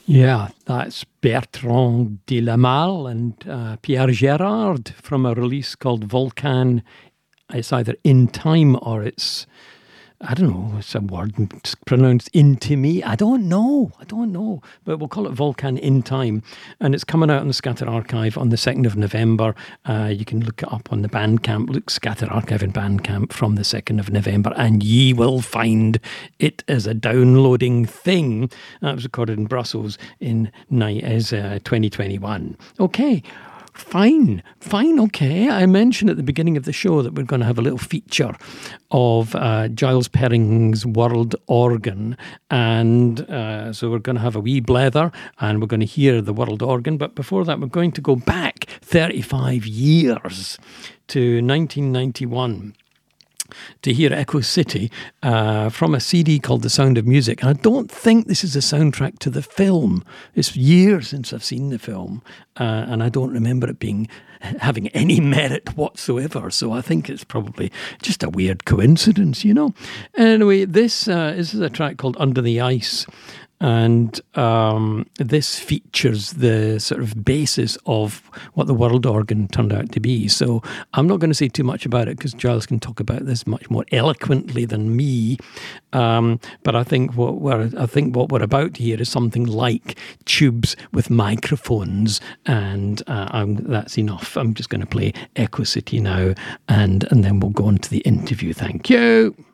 Yeah, that's Bertrand de la Malle and Pierre Gerard from a release called Volcan. It's either In Time or it's, I don't know, it's a word pronounced into me. I don't know. But we'll call it Volcan In Time. And it's coming out on the Scatter Archive on the 2nd of November. You can look it up on the Bandcamp. Look Scatter Archive and Bandcamp from the 2nd of November, and ye will find it as a downloading thing. That was recorded in Brussels in 2021. Okay. Fine, okay. I mentioned at the beginning of the show that we're going to have a little feature of Giles Perring's World Organ, and so we're going to have a wee blether, and we're going to hear the World Organ, but before that we're going to go back 35 years to 1991 to hear Echo City from a CD called The Sound of Music. And I don't think this is a soundtrack to the film. It's years since I've seen the film, and I don't remember it having any merit whatsoever. So I think it's probably just a weird coincidence, you know. Anyway, this is a track called Under the Ice. And this features the sort of basis of what the World Organ turned out to be. So I'm not going to say too much about it because Giles can talk about this much more eloquently than me. But I think what we're about here is something like tubes with microphones, and that's enough. I'm just going to play Echo City now, and then we'll go on to the interview. Thank you.